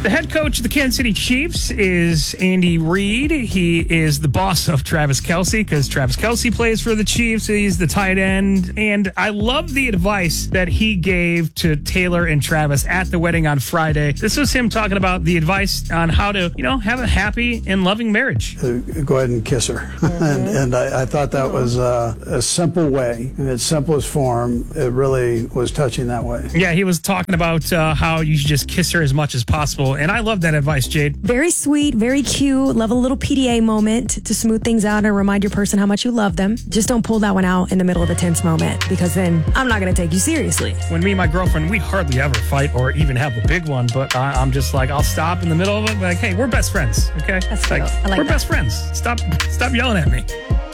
The head coach of the Kansas City Chiefs is Andy Reid. He is the boss of Travis Kelce because Travis Kelce plays for the Chiefs. He's the tight end. And I love the advice that he gave to Taylor and Travis at the wedding on Friday. This was him talking about the advice on how to, have a happy and loving marriage. Go ahead and kiss her. And I thought that was a simple way. In its simplest form, it really was touching that way. Yeah, he was talking about how you should just kiss her as much as possible. And I love that advice, Jade. Very sweet, very cute. Love a little PDA moment to smooth things out and remind your person how much you love them. Just don't pull that one out in the middle of a tense moment, because then I'm not going to take you seriously. When me and my girlfriend, we hardly ever fight or even have a big one, but I'm just like, I'll stop in the middle of it, like, hey, we're best friends, okay? That's like we're that. best friends. Stop yelling at me.